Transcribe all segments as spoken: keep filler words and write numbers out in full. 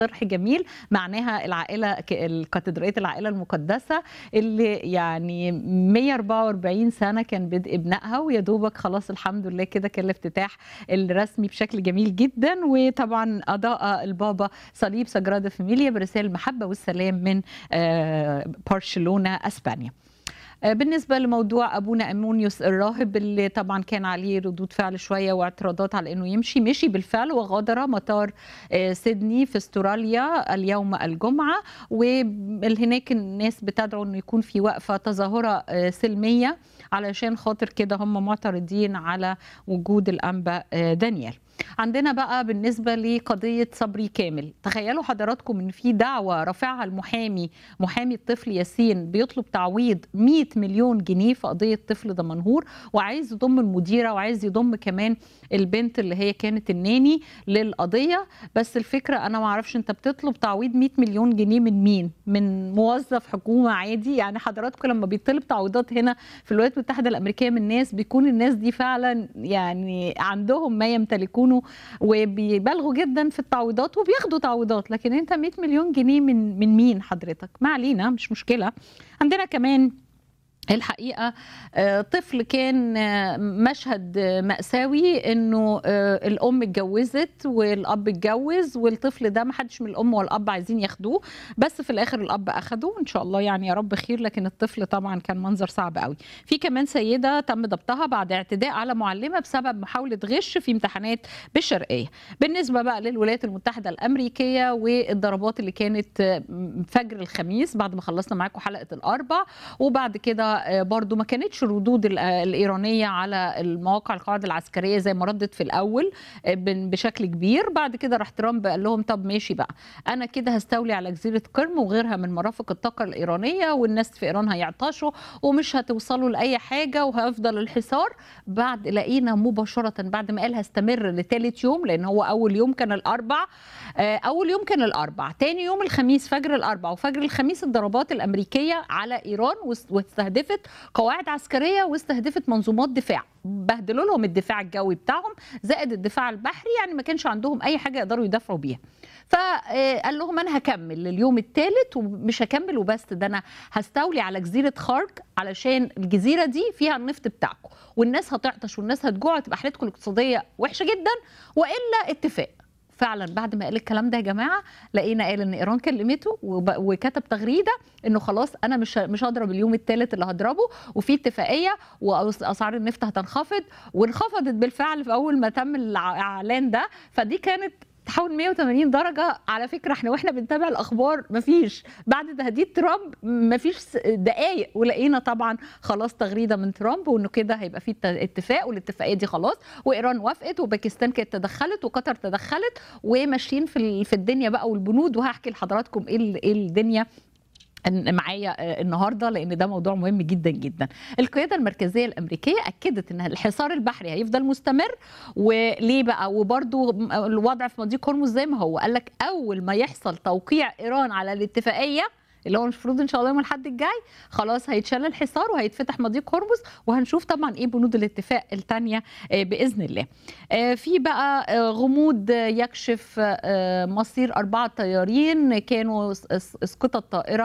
شرح جميل معناها العائلة ك الكاتدرائية العائلة المقدسة اللي يعني مِيّة وأربعة وأربعين سنة كان بدء بنائها، ويا دوبك خلاص الحمد لله كده كان الافتتاح الرسمي بشكل جميل جدًا، وطبعًا أضاء البابا صليب سجرادا فاميليا برسائل المحبة والسلام من آآ برشلونة أسبانيا. آآ بالنسبة لموضوع أبونا أمونيوس الراهب اللي طبعًا كان عليه ردود فعل شوية واعتراضات على إنه يمشي، مشي بالفعل وغادر مطار آآ سيدني في أستراليا اليوم الجمعة، وال هناك الناس بتدعو إنه يكون في وقفة تظاهرة آآ سلمية علشان خاطر كده هم معترضين على وجود الأنبا آآ دانيال. عندنا بقى بالنسبة لقضية صبري كامل، تخيلوا حضراتكم إن في دعوة رافعها المحامي محامي الطفل ياسين بيطلب تعويض مِيّة مليون جنيه في قضية طفل دمنهور، وعايز يضم المديرة وعايز يضم كمان البنت اللي هي كانت الناني للقضية، بس الفكرة أنا ما أعرفش أنت بتطلب تعويض مِيّة مليون جنيه من مين؟ من موظف حكومة عادي؟ يعني حضراتكم لما بيطلب تعويضات هنا في الولايات المتحدة الأمريكية من ناس بيكون الناس دي فعلًا يعني عندهم ما يمتلكونه وبيبالغوا جدًا في التعويضات وبياخدوا تعويضات، لكن أنت مِيّة مليون جنيه من من مين حضرتك؟ ما علينا مش مشكلة. عندنا كمان الحقيقة آآ طفل كان مشهد مأساوي إنه آآ الأم اتجوزت والأب اتجوز والطفل ده ما حدش من الأم والأب عايزين ياخدوه، بس في الآخر الأب أخده إن شاء الله يعني يا رب خير، لكن الطفل طبعًا كان منظر صعب أوي. في كمان سيدة تم ضبطها بعد اعتداء على معلمة بسبب محاولة غش في امتحانات بالشرقية. بالنسبة بقى للولايات المتحدة الأمريكية والضربات اللي كانت فجر الخميس بعد ما خلصنا معاكم حلقة الأربع، وبعد كده برضه ما كانتش ردود ال الإيرانية على المواقع القاعدة العسكرية زي ما ردت في الأول ب بشكل كبير، بعد كده راح ترامب قال لهم طب ماشي بقى، أنا كده هاستولي على جزيرة قرم وغيرها من مرافق الطاقة الإيرانية والناس في إيران هيعطشوا ومش هتوصلوا لأي حاجة وهيفضل الحصار، بعد لقينا مباشرة بعد ما قال هاستمر لتالت يوم لأن هو أول يوم كان الأربع أول يوم كان الأربع، تاني يوم الخميس فجر الأربع وفجر الخميس الضربات الأمريكية على إيران واستهدفت قواعد عسكرية واستهدفت منظومات دفاع، بهدلوا لهم الدفاع الجوي بتاعهم زائد الدفاع البحري، يعني ما كانش عندهم أي حاجة يقدروا يدافعوا بيها. فقال لهم أنا هكمل لليوم الثالث ومش هكمل وبس، ده أنا هستولي على جزيرة خارك علشان الجزيرة دي فيها النفط بتاعكم والناس هتعطش والناس هتجوع وتبقى حالتكم الاقتصادية وحشة جدا وإلا اتفاق. فعلا بعد ما قال الكلام ده يا جماعه لقينا قال ان ايران كلمته وكتب تغريده انه خلاص انا مش مش هضرب اليوم الثالث اللي هضربه وفي اتفاقيه واسعار النفط هتنخفض، وانخفضت بالفعل في اول ما تم الاعلان ده، فدي كانت تحول مية وتمانين درجة. على فكرة احنا واحنا بنتابع الأخبار مفيش بعد تهديد ترامب مفيش دقايق ولقينا طبعا خلاص تغريدة من ترامب وإنه كده هيبقى في اتفاق والاتفاقية دي خلاص، وإيران وافقت وباكستان كانت تدخلت وقطر تدخلت وماشيين في في الدنيا بقى والبنود، وهحكي لحضراتكم ايه ايه الدنيا معايا النهارده لان ده موضوع مهم جدا جدا. القياده المركزيه الامريكيه اكدت ان الحصار البحري هيفضل مستمر، وليه بقى؟ وبرده الوضع في مضيق هرمز زي ما هو، قال لك اول ما يحصل توقيع ايران على الاتفاقيه اللي هو المفروض ان شاء الله يوم الاحد الجاي خلاص هيتشال الحصار وهيتفتح مضيق هرمز، وهنشوف طبعا ايه بنود الاتفاق الثانيه باذن الله. في بقى غموض يكشف مصير اربعه طيارين كانوا اسقطت طائره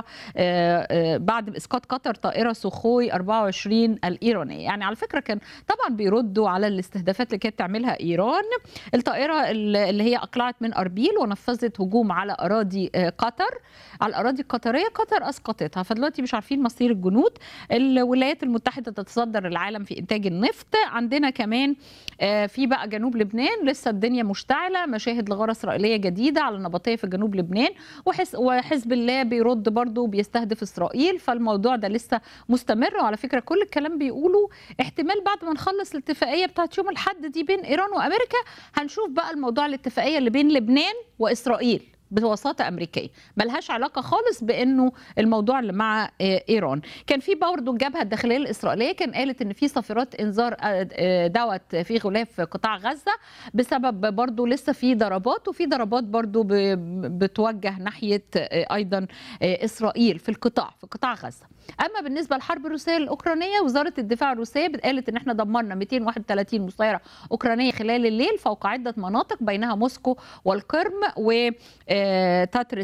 بعد اسقاط قطر طائره سوخوي أربعة وعشرين الايرانيه، يعني على فكره كان طبعا بيردوا على الاستهدافات اللي كانت تعملها ايران. الطائره اللي هي اقلعت من اربيل ونفذت هجوم على اراضي قطر، على الاراضي القطريه، قطر اسقطتها، فدلوقتي مش عارفين مصير الجنود. الولايات المتحده تتصدر العالم في انتاج النفط. عندنا كمان في بقى جنوب لبنان لسه الدنيا مشتعله، مشاهد لغاره اسرائيليه جديده على النبطيه في جنوب لبنان، وحزب الله بيرد برضه وبيستهدف اسرائيل، فالموضوع ده لسه مستمر. وعلى فكره كل الكلام بيقولوا احتمال بعد ما نخلص الاتفاقيه بتاعت يوم الاحد دي بين ايران وامريكا هنشوف بقى الموضوع الاتفاقيه اللي بين لبنان واسرائيل بوساطة أمريكية، ملهاش علاقة خالص بأنه الموضوع اللي مع إيران. كان في برضه الجبهة الداخلية الإسرائيلية كان قالت أن في صافرات إنذار دوت في غلاف قطاع غزة بسبب برضه لسه في ضربات، وفي ضربات برضه بتوجه ناحية أيضا إسرائيل في القطاع في قطاع غزة. أما بالنسبة للحرب الروسية الأوكرانية، وزارة الدفاع الروسية قالت أن احنا دمرنا مئتين وواحد وثلاثين مسيرة أوكرانية خلال الليل فوق عدة مناطق بينها موسكو والقرم و آآ تتر